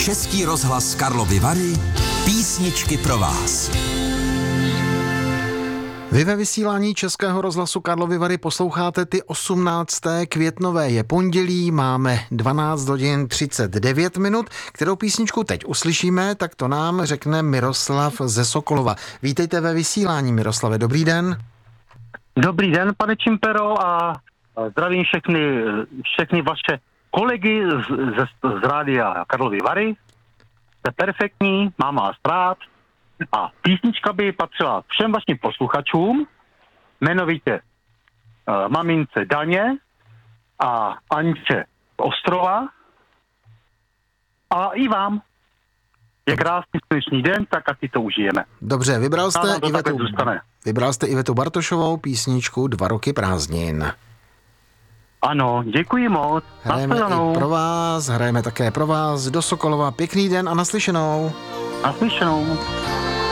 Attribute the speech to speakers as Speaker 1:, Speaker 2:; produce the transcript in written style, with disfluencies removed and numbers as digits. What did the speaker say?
Speaker 1: Český rozhlas Karlovy Vary, písničky pro vás.
Speaker 2: Vy ve vysílání Českého rozhlasu Karlovy Vary posloucháte ty 18. květnové. Je pondělí, máme 12 hodin 39 minut. Kterou písničku teď uslyšíme, tak to nám řekne Miroslav ze Sokolova. Vítejte ve vysílání, Miroslave, dobrý den.
Speaker 3: Dobrý den, pane Čimpero, a zdravím všechny vaše kolegy z rádia Karlovy Vary. Jste perfektní, mám vás rád. A písnička by patřila všem vašim posluchačům, jmenovitě mamince Daně a Anče Ostrova a i vám. Je krásný slunečný den, tak ať si to užijeme.
Speaker 2: Dobře, vybral jste Ivetu Bartošovou, písničku 2 roky prázdnin.
Speaker 3: Ano, děkuji moc.
Speaker 2: Hrajeme také pro vás do Sokolova. Pěkný den a naslyšenou.
Speaker 3: Naslyšenou.